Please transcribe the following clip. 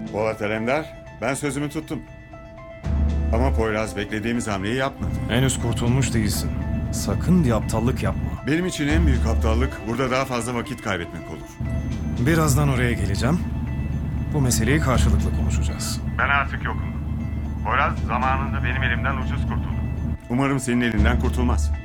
Polat Alemdar, ben sözümü tuttum. Ama Poyraz beklediğimiz hamleyi yapmadı. Henüz kurtulmuş değilsin. Sakın bir aptallık yapma. Benim için en büyük aptallık burada daha fazla vakit kaybetmek olur. Birazdan oraya geleceğim. Bu meseleyi karşılıklı konuşacağız. Ben artık yokum. Poyraz zamanında benim elimden ucuz kurtuldu. Umarım senin elinden kurtulmaz.